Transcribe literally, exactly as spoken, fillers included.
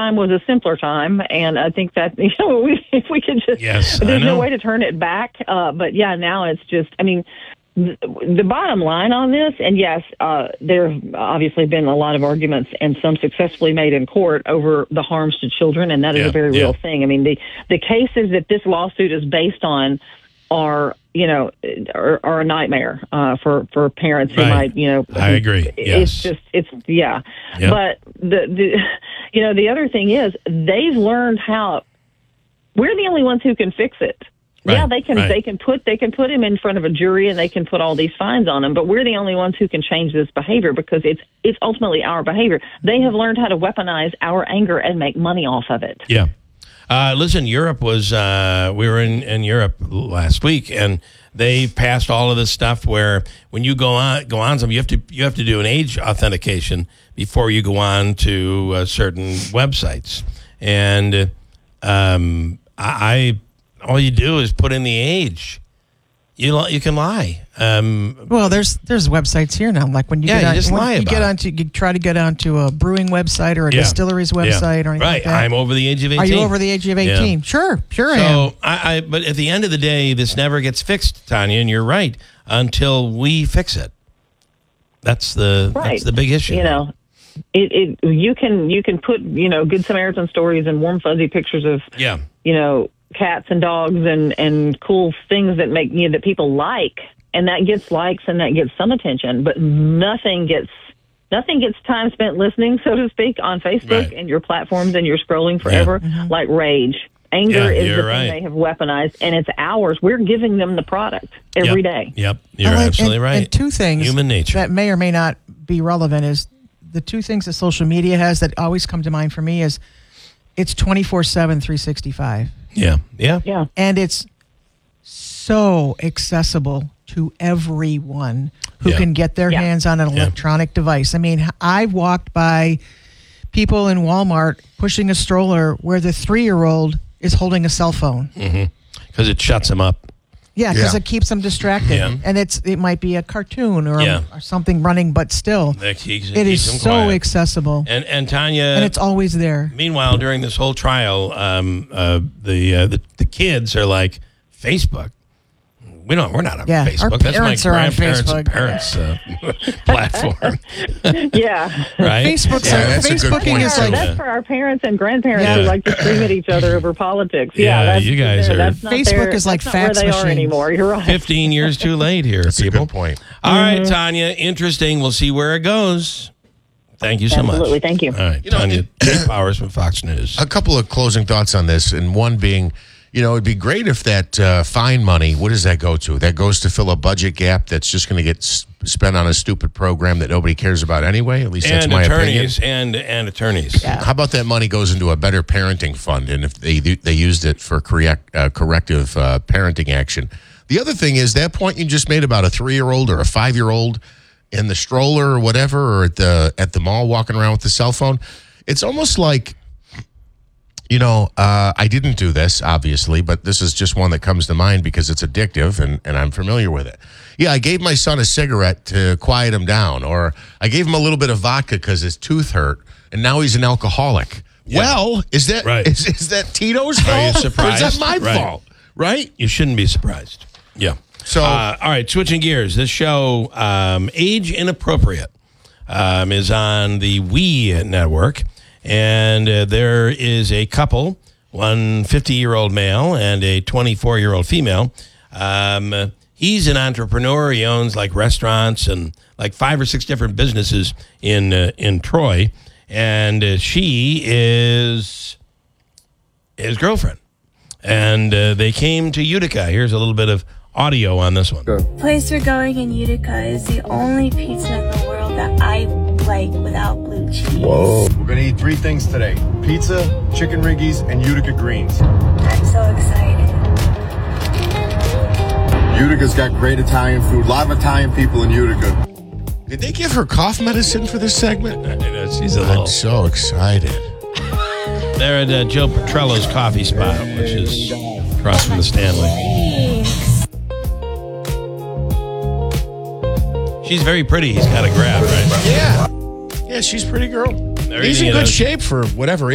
time was a simpler time, and I think that, you know, we, if we could just, yes, there's no way to turn it back. Uh, but yeah, now it's just, I mean, th- the bottom line on this, and yes, uh, there have obviously been a lot of arguments, and some successfully made in court over the harms to children, and that is yeah, a very yeah. real thing. I mean, the the cases that this lawsuit is based on are, you know, are, are a nightmare uh, for for parents who Right. might, you know. I agree. It's Yes. just, it's yeah. Yep. But the the, you know, the other thing is they've learned how. We're the only ones who can fix it. Right, Yeah, they can. right. They can put. They can put him in front of a jury, and they can put all these fines on him. But we're the only ones who can change this behavior, because it's it's ultimately our behavior. They have learned how to weaponize our anger and make money off of it. Yeah. Uh, listen, Europe was, uh, we were in, in Europe last week, and they passed all of this stuff where when you go on, go on some, you have to, you have to do an age authentication before you go on to uh, certain websites. And, um, I, I, all you do is put in the age. You, li- you can lie. Um, Well, there's there's websites here now. Like when you Yeah, get you on, just when lie you about get it. onto, you try to get onto a brewing website or a Yeah. distillery's yeah. website or anything right. like that. I'm over the age of eighteen. Are you over the age of eighteen? Yeah. Sure, sure I am. So, I, I, but at the end of the day, this never gets fixed, Tanya, and you're right, until we fix it. That's the Right. that's the big issue. You know, it, it you can you can put, you know, Good Samaritan stories and warm fuzzy pictures of, Yeah. you know, cats and dogs and and cool things that make, you know, that people like, and that gets likes and that gets some attention, but nothing gets nothing gets time spent listening, so to speak, on Facebook Right. and your platforms, and you're scrolling forever like rage. Anger Yeah, is you're the right. thing they have weaponized, and it's ours. We're giving them the product every Yep. day. Yep. You're Well, and- absolutely and- right. And two things Human nature. that may or may not be relevant is the two things that social media has that always come to mind for me is it's twenty-four seven, three sixty-five. yeah. Yeah. Yeah. And it's so accessible to everyone who Yeah. can get their Yeah. hands on an Yeah. electronic device. I mean, I've walked by people in Walmart pushing a stroller where the three-year-old is holding a cell phone. Because it shuts them up. Yeah, because Yeah. it keeps them distracted, Yeah. and it's it might be a cartoon or, Yeah. or something running, but still, That keeps- it is keeps them so quiet. accessible, And and Tanya, and it's always there. meanwhile, during this whole trial, um, uh, the, uh, the the kids are like, Facebook. We don't. We're not on Yeah, Facebook. our That's my parents are on grandparents' and Facebook. parents' uh, platform, Yeah. right? Facebook's Yeah, like, that's a good Facebooking point, is too. like That's for our parents and grandparents Yeah. who like to scream at each other over politics. Yeah, Yeah, that's, you guys are- that's not Facebook their- is like that's not where fax they machines. are anymore. You're right. Fifteen years too late here, That's a people. good point. All right, Tanya. Interesting. We'll see where it goes. Thank you so much. Absolutely. Thank you. All right, You know, Tanya. it- Jake Powers from Fox News. A couple of closing thoughts on this, and one being, you know, it'd be great if that uh, fine money, what does that go to? That goes to fill a budget gap that's just going to get s- spent on a stupid program that nobody cares about anyway. At least that's and my attorneys opinion. and and attorneys. How about that money goes into a better parenting fund, and if they they used it for correct, uh, corrective uh, parenting action? The other thing is that point you just made about a three-year-old or a five-year-old in the stroller or whatever, or at the at the mall walking around with the cell phone. It's almost like, you know, uh, I didn't do this, obviously, but this is just one that comes to mind because it's addictive and, and I'm familiar with it. Yeah, I gave my son a cigarette to quiet him down, or I gave him a little bit of vodka because his tooth hurt, and now he's an alcoholic. Yeah. Well, is that Right. is, is that Tito's fault? Are you Or is surprised? that my Right. fault? Right? You shouldn't be surprised. Yeah. So- uh, all right, switching gears. This show, um, Age Inappropriate, um, is on the We Network, and uh, there is a couple, one fifty-year-old male and a twenty-four-year-old female. Um, he's an entrepreneur. He owns like restaurants and like five or six different businesses in uh, in Troy, and uh, she is his girlfriend. And uh, they came to Utica. Here's a little bit of audio on this one. The place we're going in Utica is the only pizza in the world that I like without blue cheese. We're gonna eat three things today: pizza, chicken riggies, and Utica greens. I'm so excited. Utica's got great Italian food. A lot of Italian people in Utica. Did they give her cough medicine for this segment? I know, she's a little. I'm so excited. They're at uh, Joe Petrello's coffee spot, which is across from the Stanley. She's very pretty. He's got a grab, right? Yeah. Yeah, she's a pretty girl. There He's you in go. good shape for whatever